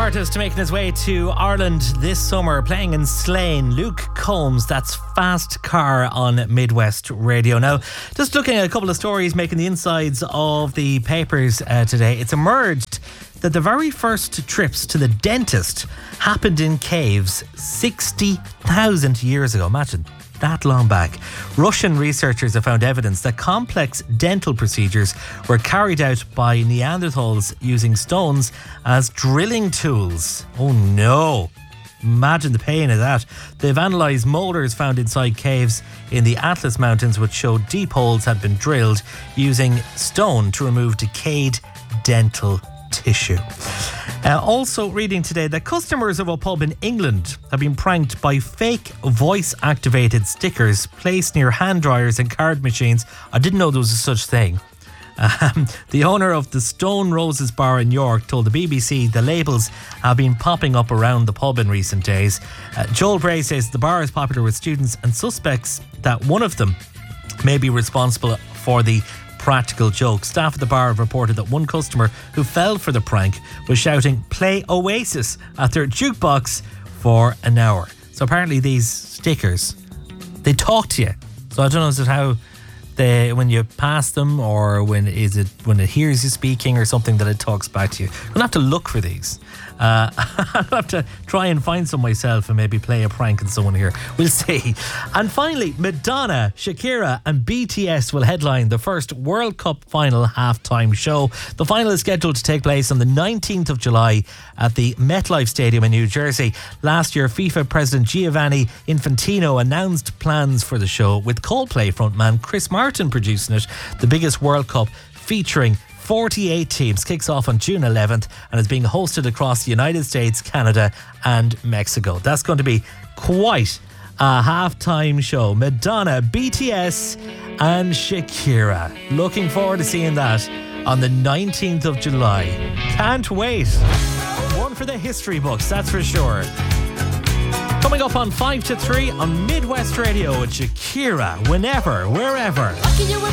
artist making his way to Ireland this summer, playing in Slane, Luke Combs. That's Fast Car on Midwest Radio. Now, just looking at a couple of stories making the insides of the papers today, it's emerged that the very first trips to the dentist happened in caves 60,000 years ago. Imagine that long back. Russian researchers have found evidence that complex dental procedures were carried out by Neanderthals using stones as drilling tools. Oh no. Imagine the pain of that. They've analysed moulders found inside caves in the Atlas Mountains, which showed deep holes had been drilled using stone to remove decayed dental tissue. Also reading today that customers of a pub in England have been pranked by fake voice-activated stickers placed near hand dryers and card machines. I didn't know there was a such thing. The owner of the Stone Roses bar in York told the BBC the labels have been popping up around the pub in recent days. Joel Bray says the bar is popular with students and suspects that one of them may be responsible for the practical joke. Staff at the bar have reported that one customer who fell for the prank was shouting "Play Oasis" at their jukebox for an hour. So apparently these stickers, they talk to you. So I don't know, is it how they, when you pass them, or when it hears you speaking or something that it talks back to you? We'll have to look for these. I'll have to try and find some myself and maybe play a prank on someone here. We'll see. And finally, Madonna, Shakira and BTS will headline the first World Cup final halftime show. The final is scheduled to take place on the 19th of July at the MetLife Stadium in New Jersey. Last year, FIFA President Giovanni Infantino announced plans for the show, with Coldplay frontman Chris Martin producing it. The biggest World Cup, featuring 48 teams, kicks off on June 11th and is being hosted across the United States, Canada and Mexico. That's going to be quite a halftime show. Madonna, BTS and Shakira. Looking forward to seeing that on the 19th of July. Can't wait. One for the history books, that's for sure. Coming up on 5 to 3 on Midwest Radio with Shakira, whenever, wherever.